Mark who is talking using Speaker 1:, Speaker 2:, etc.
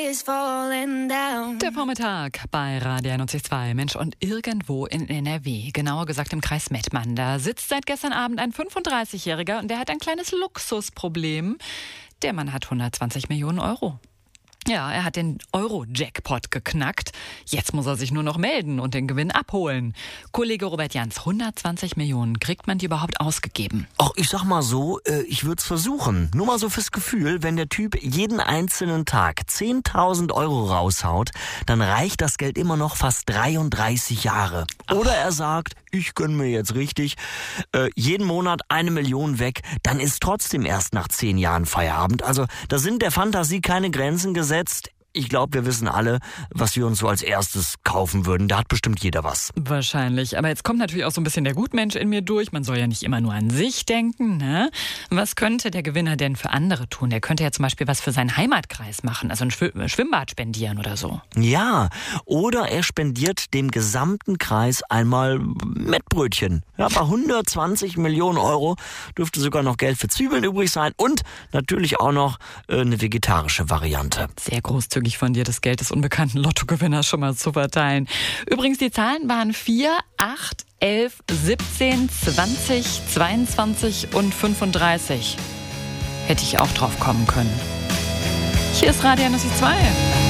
Speaker 1: is falling down.
Speaker 2: Der Vormittag bei Radio 92. Mensch, und irgendwo in NRW, genauer gesagt im Kreis Mettmann, da sitzt seit gestern Abend ein 35-Jähriger und der hat ein kleines Luxusproblem. Der Mann hat 120 Millionen Euro. Ja, er hat den Euro-Jackpot geknackt. Jetzt muss er sich nur noch melden und den Gewinn abholen. Kollege Robert Jans, 120 Millionen, kriegt man die überhaupt ausgegeben?
Speaker 3: Ach, ich sag mal so, ich würde es versuchen. Nur mal so fürs Gefühl, wenn der Typ jeden einzelnen Tag 10.000 Euro raushaut, dann reicht das Geld immer noch fast 33 Jahre. Oder er sagt, ich gönn mir jetzt richtig, jeden Monat 1 Million weg, dann ist trotzdem erst nach 10 Jahren Feierabend. Also da sind der Fantasie keine Grenzen gesetzt. Ich glaube, wir wissen alle, was wir uns so als erstes kaufen würden. Da hat bestimmt jeder was.
Speaker 2: Wahrscheinlich. Aber jetzt kommt natürlich auch so ein bisschen der Gutmensch in mir durch. Man soll ja nicht immer nur an sich denken, ne? Was könnte der Gewinner denn für andere tun? Der könnte ja zum Beispiel was für seinen Heimatkreis machen, also ein Schwimmbad spendieren oder so.
Speaker 3: Ja, oder er spendiert dem gesamten Kreis einmal Mettbrötchen. Ja, bei 120 Millionen Euro dürfte sogar noch Geld für Zwiebeln übrig sein und natürlich auch noch eine vegetarische Variante.
Speaker 2: Sehr großzügig von dir, das Geld des unbekannten Lottogewinners schon mal zu verteilen. Übrigens, die Zahlen waren 4, 8, 11, 17, 20, 22 und 35. Hätte ich auch drauf kommen können. Hier ist Radio 92.